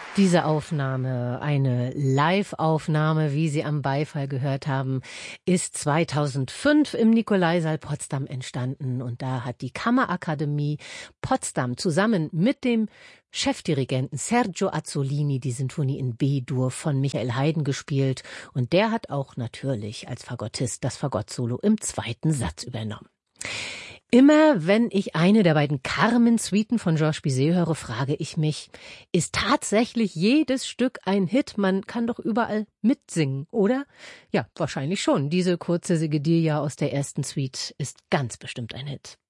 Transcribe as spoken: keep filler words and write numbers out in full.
Diese Aufnahme, eine Live-Aufnahme, wie Sie am Beifall gehört haben, ist zweitausendfünf im Nikolaisaal Potsdam entstanden. Und da hat die Kammerakademie Potsdam zusammen mit dem Chefdirigenten Sergio Azzolini die Sinfonie in B-Dur von Michael Haydn gespielt. Und der hat auch natürlich als Fagottist das Fagottsolo im zweiten Satz übernommen. Immer wenn ich eine der beiden Carmen-Suiten von Georges Bizet höre, frage ich mich, ist tatsächlich jedes Stück ein Hit? Man kann doch überall mitsingen, oder? Ja, wahrscheinlich schon. Diese kurze Sigedilia aus der ersten Suite ist ganz bestimmt ein Hit.